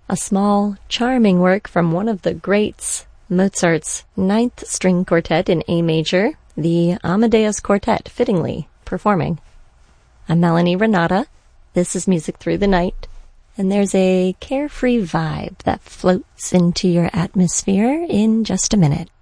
a small, charming work from one of the greats, Mozart's Ninth String Quartet in A major, the Amadeus Quartet, fittingly, performing. I'm Melanie Renata. This is Music Through the Night, and there's a carefree vibe that floats into your atmosphere in just a minute.